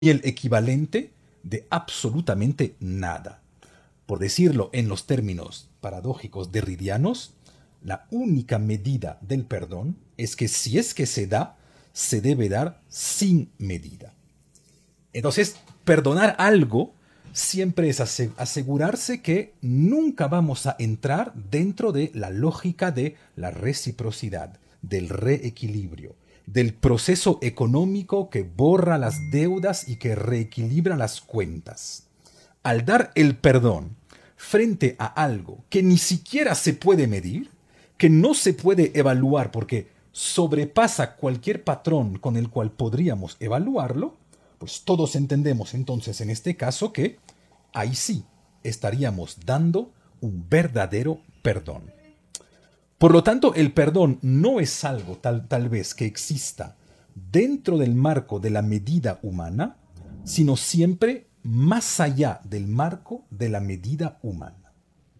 y el equivalente de absolutamente nada. Por decirlo en los términos paradójicos derridianos, la única medida del perdón es que si es que se da, se debe dar sin medida. Entonces, perdonar algo siempre es asegurarse que nunca vamos a entrar dentro de la lógica de la reciprocidad, del reequilibrio, del proceso económico que borra las deudas y que reequilibra las cuentas. Al dar el perdón frente a algo que ni siquiera se puede medir, que no se puede evaluar porque sobrepasa cualquier patrón con el cual podríamos evaluarlo, pues todos entendemos entonces en este caso que ahí sí estaríamos dando un verdadero perdón. Por lo tanto, el perdón no es algo tal vez que exista dentro del marco de la medida humana, sino siempre más allá del marco de la medida humana.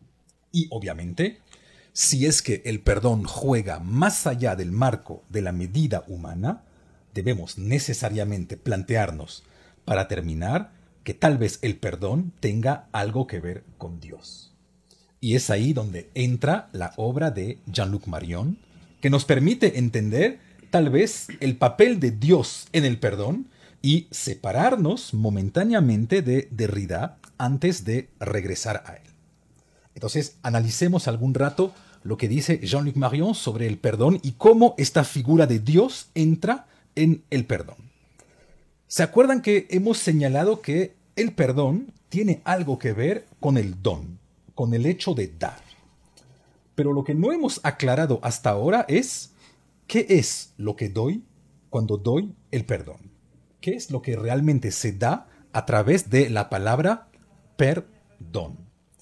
Y obviamente, si es que el perdón juega más allá del marco de la medida humana, debemos necesariamente plantearnos, para terminar, que tal vez el perdón tenga algo que ver con Dios. Y es ahí donde entra la obra de Jean-Luc Marion, que nos permite entender tal vez el papel de Dios en el perdón y separarnos momentáneamente de Derrida antes de regresar a él. Entonces, analicemos algún rato lo que dice Jean-Luc Marion sobre el perdón y cómo esta figura de Dios entra en el perdón. ¿Se acuerdan que hemos señalado que el perdón tiene algo que ver con el don, con el hecho de dar? Pero lo que no hemos aclarado hasta ahora es qué es lo que doy cuando doy el perdón. ¿Qué es lo que realmente se da a través de la palabra perdón?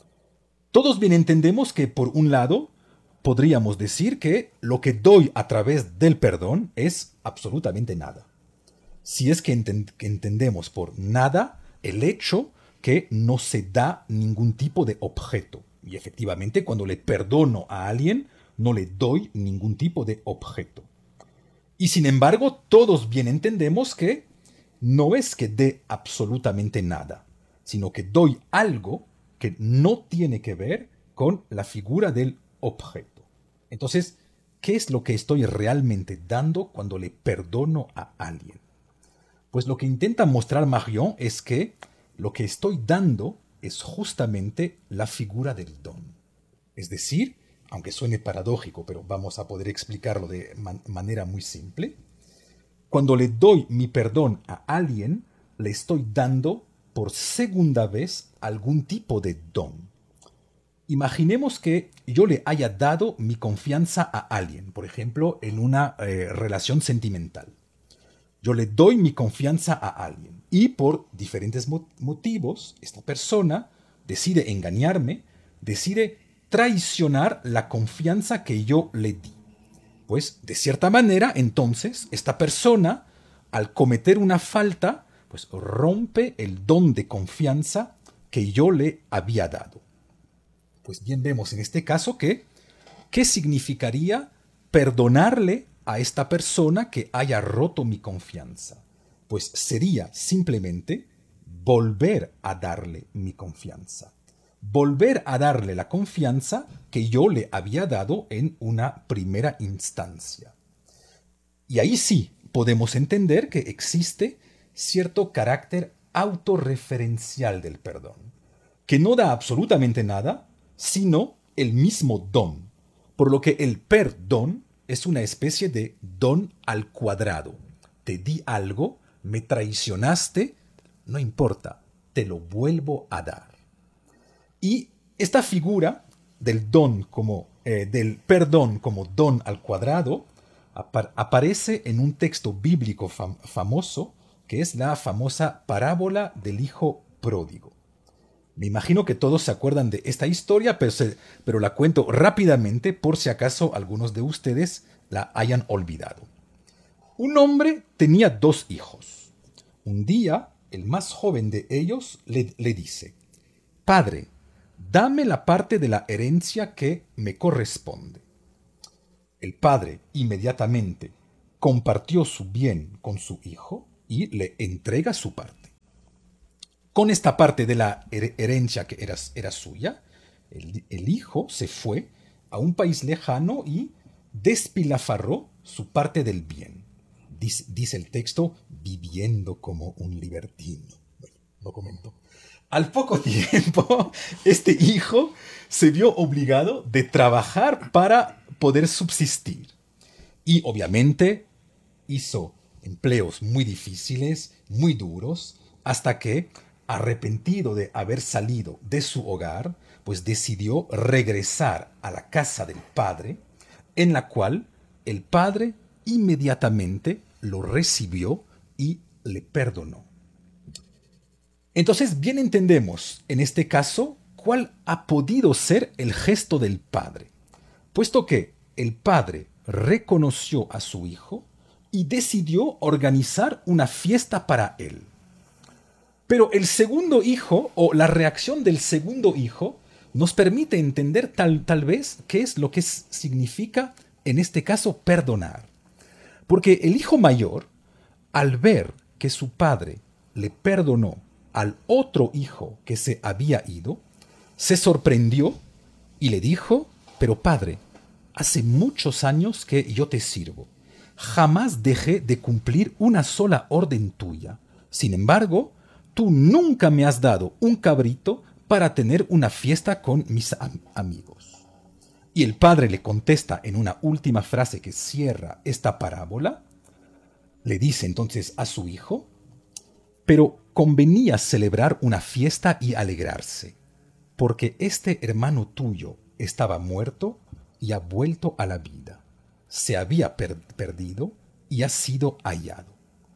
Todos bien entendemos que, por un lado, podríamos decir que lo que doy a través del perdón es absolutamente nada. Si es que entendemos por nada el hecho que no se da ningún tipo de objeto. Y efectivamente, cuando le perdono a alguien, no le doy ningún tipo de objeto. Y sin embargo, todos bien entendemos que no es que dé absolutamente nada, sino que doy algo que no tiene que ver con la figura del objeto. Entonces, ¿qué es lo que estoy realmente dando cuando le perdono a alguien? Pues lo que intenta mostrar Marion es que lo que estoy dando es justamente la figura del don. Es decir, aunque suene paradójico, pero vamos a poder explicarlo de manera muy simple, cuando le doy mi perdón a alguien, le estoy dando por segunda vez algún tipo de don. Imaginemos que yo le haya dado mi confianza a alguien, por ejemplo, en una relación sentimental. Yo le doy mi confianza a alguien y por diferentes motivos esta persona decide engañarme, decide traicionar la confianza que yo le di. Pues de cierta manera, entonces, esta persona, al cometer una falta, pues rompe el don de confianza que yo le había dado. Pues bien vemos en este caso que, ¿qué significaría perdonarle a esta persona que haya roto mi confianza? Pues sería simplemente volver a darle mi confianza. Volver a darle la confianza que yo le había dado en una primera instancia. Y ahí sí podemos entender que existe cierto carácter autorreferencial del perdón, que no da absolutamente nada, sino el mismo don, por lo que el perdón es una especie de don al cuadrado. Te di algo, me traicionaste, no importa, te lo vuelvo a dar. Y esta figura del perdón como don al cuadrado aparece en un texto bíblico famoso que es la famosa parábola del hijo pródigo. Me imagino que todos se acuerdan de esta historia, pero la cuento rápidamente por si acaso algunos de ustedes la hayan olvidado. Un hombre tenía dos hijos. Un día, el más joven de ellos le dice: Padre, dame la parte de la herencia que me corresponde. El padre inmediatamente compartió su bien con su hijo y le entrega su parte. con esta parte de la herencia que era suya, el hijo se fue a un país lejano y despilafarró su parte del bien. Dice el texto, viviendo como un libertino. Bueno, lo comento. Al poco tiempo, este hijo se vio obligado de trabajar para poder subsistir. Y obviamente hizo empleos muy difíciles, muy duros, hasta que, arrepentido de haber salido de su hogar, pues decidió regresar a la casa del padre, en la cual el padre inmediatamente lo recibió y le perdonó. Entonces, bien entendemos en este caso cuál ha podido ser el gesto del padre, puesto que el padre reconoció a su hijo y decidió organizar una fiesta para él. Pero el segundo hijo, o la reacción del segundo hijo, nos permite entender tal vez qué es lo que significa en este caso perdonar. Porque el hijo mayor, al ver que su padre le perdonó al otro hijo que se había ido, se sorprendió y le dijo, pero padre, hace muchos años que yo te sirvo. Jamás dejé de cumplir una sola orden tuya. Sin embargo, tú nunca me has dado un cabrito para tener una fiesta con mis amigos. Y el padre le contesta en una última frase que cierra esta parábola. Le dice entonces a su hijo, pero convenía celebrar una fiesta y alegrarse, porque este hermano tuyo estaba muerto y ha vuelto a la vida. Se había perdido y ha sido hallado.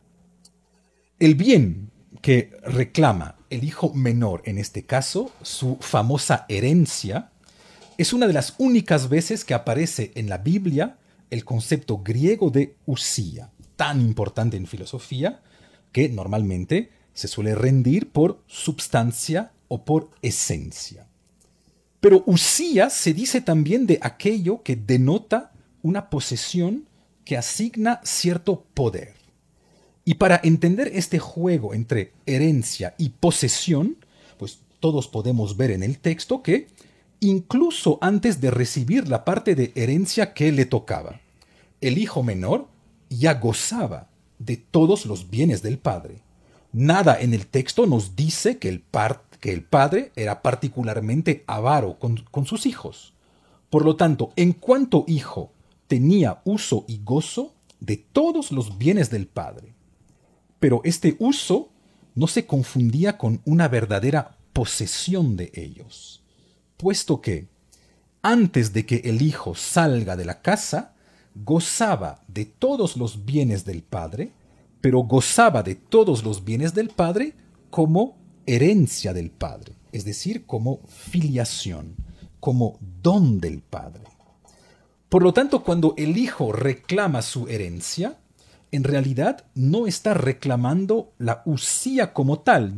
El bien que reclama el hijo menor, en este caso, su famosa herencia, es una de las únicas veces que aparece en la Biblia el concepto griego de usía, tan importante en filosofía, que normalmente se suele rendir por substancia o por esencia. Pero usía se dice también de aquello que denota una posesión que asigna cierto poder. Y para entender este juego entre herencia y posesión, pues todos podemos ver en el texto que incluso antes de recibir la parte de herencia que le tocaba, el hijo menor ya gozaba de todos los bienes del padre. Nada en el texto nos dice que el padre era particularmente avaro con sus hijos. Por lo tanto, en cuanto hijo, tenía uso y gozo de todos los bienes del padre. Pero este uso no se confundía con una verdadera posesión de ellos, puesto que, antes de que el hijo salga de la casa, gozaba de todos los bienes del padre, pero gozaba de todos los bienes del padre como herencia del padre, es decir, como filiación, como don del padre. Por lo tanto, cuando el hijo reclama su herencia, en realidad no está reclamando la usía como tal,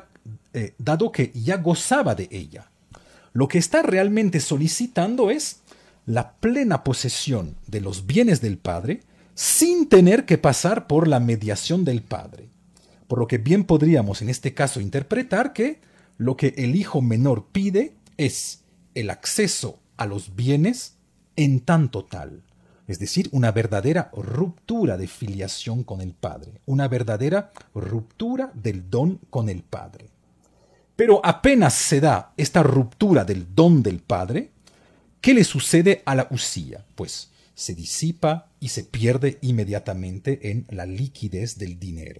dado que ya gozaba de ella. Lo que está realmente solicitando es la plena posesión de los bienes del padre sin tener que pasar por la mediación del padre. Por lo que bien podríamos en este caso interpretar que lo que el hijo menor pide es el acceso a los bienes en tanto tal. Es decir, una verdadera ruptura de filiación con el padre, una verdadera ruptura del don con el padre. Pero apenas se da esta ruptura del don del padre, ¿qué le sucede a la usía? Pues se disipa y se pierde inmediatamente en la liquidez del dinero.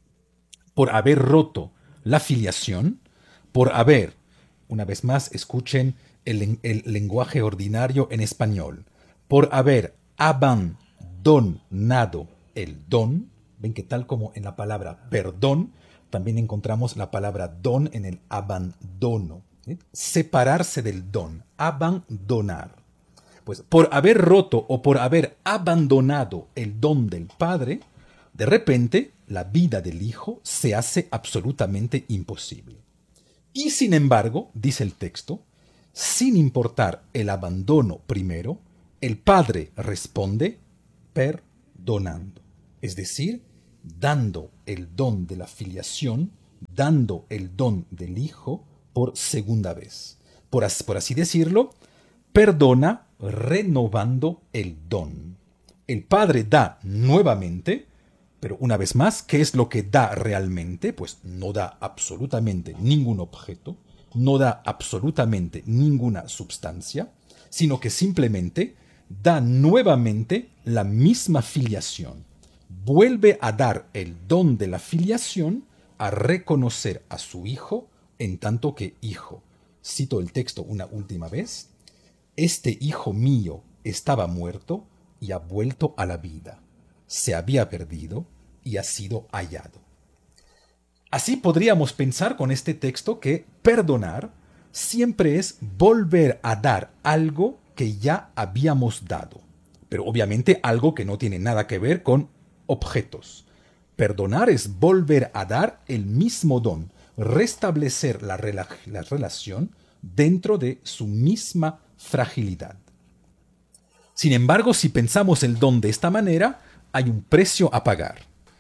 Por haber roto la filiación, por haber, una vez más, escuchen el lenguaje ordinario en español, por haber abandonado el don, ven que tal como en la palabra perdón, también encontramos la palabra don en el abandono. ¿Sí? Separarse del don, abandonar. Pues por haber roto o por haber abandonado el don del Padre, de repente la vida del Hijo se hace absolutamente imposible. Y sin embargo, dice el texto, sin importar el abandono primero, el Padre responde perdonando, es decir, dando el don de la filiación dando el don del Hijo por segunda vez. Por así decirlo, perdona renovando el don. El Padre da nuevamente, pero una vez más, ¿qué es lo que da realmente? Pues no da absolutamente ningún objeto, no da absolutamente ninguna sustancia, sino que simplemente da nuevamente la misma filiación. Vuelve a dar el don de la filiación, a reconocer a su Hijo en tanto que Hijo. Cito el texto una última vez. Este hijo mío estaba muerto y ha vuelto a la vida. Se había perdido y ha sido hallado. Así podríamos pensar con este texto que perdonar siempre es volver a dar algo que ya habíamos dado, pero obviamente algo que no tiene nada que ver con objetos. Perdonar es volver a dar el mismo don, restablecer la relación dentro de su misma fragilidad. Sin embargo, si pensamos el don de esta manera, hay un precio a pagar.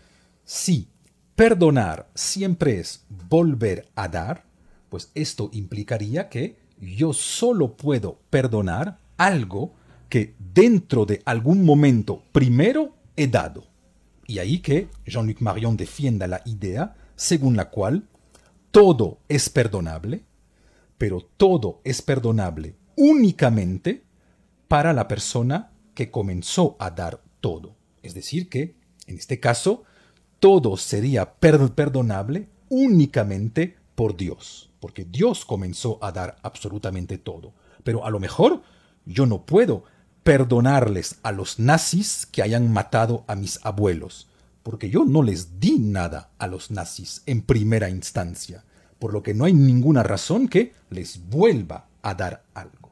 Si perdonar siempre es volver a dar, pues esto implicaría que yo solo puedo perdonar algo que dentro de algún momento primero he dado. Y ahí que Jean-Luc Marion defienda la idea según la cual todo es perdonable, pero todo es perdonable únicamente para la persona que comenzó a dar todo. Es decir, que en este caso, todo sería perdonable únicamente por Dios, porque Dios comenzó a dar absolutamente todo. Pero a lo mejor yo no puedo perdonarles a los nazis que hayan matado a mis abuelos, porque yo no les di nada a los nazis en primera instancia, por lo que no hay ninguna razón que les vuelva a dar algo.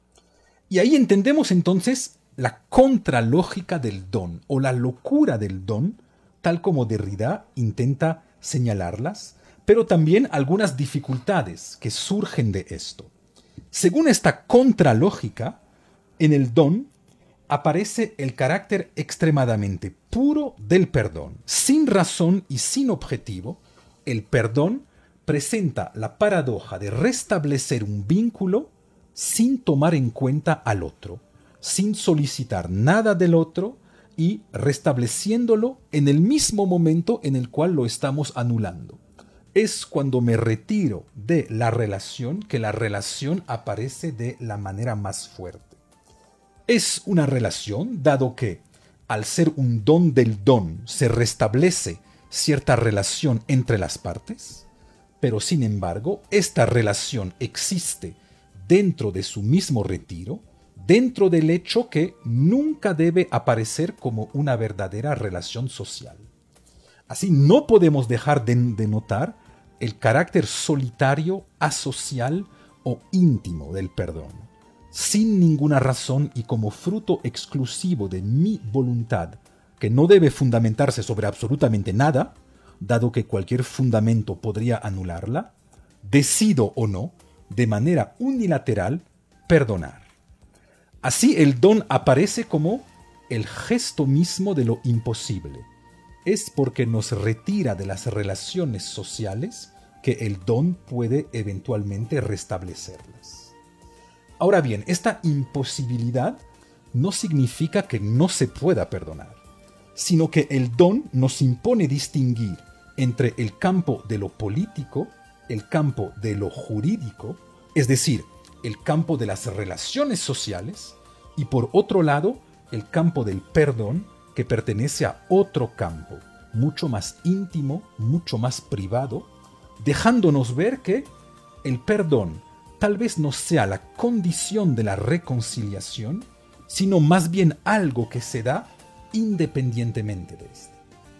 Y ahí entendemos entonces la contralógica del don o la locura del don, tal como Derrida intenta señalarlas, pero también algunas dificultades que surgen de esto. Según esta contralógica, en el don aparece el carácter extremadamente puro del perdón. Sin razón y sin objetivo, el perdón presenta la paradoja de restablecer un vínculo sin tomar en cuenta al otro, sin solicitar nada del otro y restableciéndolo en el mismo momento en el cual lo estamos anulando. Es cuando me retiro de la relación que la relación aparece de la manera más fuerte. Es una relación, dado que, al ser un don del don, se restablece cierta relación entre las partes, pero sin embargo, esta relación existe dentro de su mismo retiro, dentro del hecho que nunca debe aparecer como una verdadera relación social. Así no podemos dejar de notar el carácter solitario, asocial o íntimo del perdón. Sin ninguna razón y como fruto exclusivo de mi voluntad, que no debe fundamentarse sobre absolutamente nada, dado que cualquier fundamento podría anularla, decido o no, de manera unilateral, perdonar. Así el don aparece como el gesto mismo de lo imposible. Es porque nos retira de las relaciones sociales que el don puede eventualmente restablecerlas. Ahora bien, esta imposibilidad no significa que no se pueda perdonar, sino que el don nos impone distinguir entre el campo de lo político, el campo de lo jurídico, es decir, el campo de las relaciones sociales, y por otro lado, el campo del perdón, que pertenece a otro campo, mucho más íntimo, mucho más privado, dejándonos ver que el perdón tal vez no sea la condición de la reconciliación, sino más bien algo que se da independientemente de esto.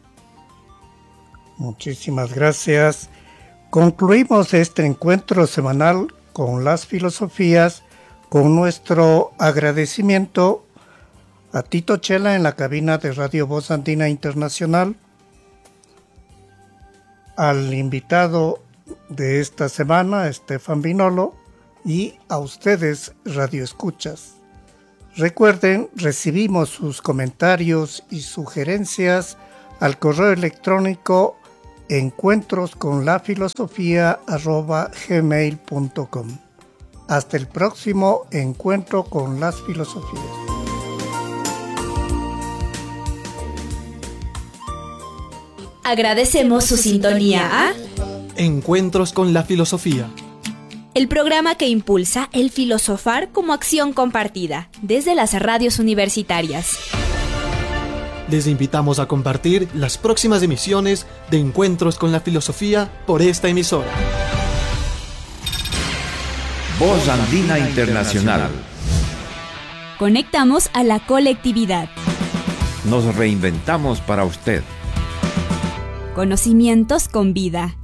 Muchísimas gracias. Concluimos este encuentro semanal con las filosofías con nuestro agradecimiento a Tito Chela en la cabina de Radio Voz Andina Internacional, al invitado de esta semana, Estefan Vinolo, y a ustedes, radioescuchas. Recuerden, recibimos sus comentarios y sugerencias al correo electrónico encuentrosconlafilosofía@gmail.com. Hasta el próximo encuentro con las filosofías. Agradecemos su sintonía a Encuentros con la Filosofía, el programa que impulsa el filosofar como acción compartida desde las radios universitarias. Les invitamos a compartir las próximas emisiones de Encuentros con la Filosofía por esta emisora. Voz Andina Internacional. Conectamos a la colectividad. Nos reinventamos para usted. Conocimientos con vida.